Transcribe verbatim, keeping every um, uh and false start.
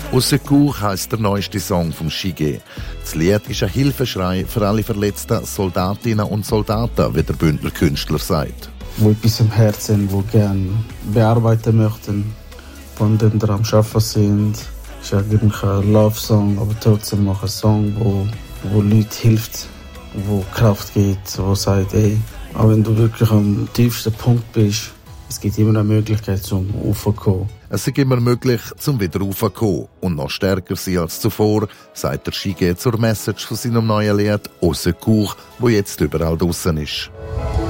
«Au Secours» heisst der neueste Song vom Shige. Das Lied ist ein Hilfeschrei für alle verletzten Soldatinnen und Soldaten, wie der Bündner Künstler sagt. Die etwas im Herzen, die gerne bearbeiten möchten, von denen die am Arbeiten sind. Es ist eigentlich ein Love-Song, aber trotzdem auch ein Song, wo, wo Leuten hilft, wo Kraft gibt, wo sagt, ey, auch wenn du wirklich am tiefsten Punkt bist, es gibt immer eine Möglichkeit zum Raufkommen. Es ist immer möglich, zum wieder raufzukommen und noch stärker sein als zuvor, sagt der Shige zur Message von seinem neuen Lied «Au Secours», wo jetzt überall draussen ist.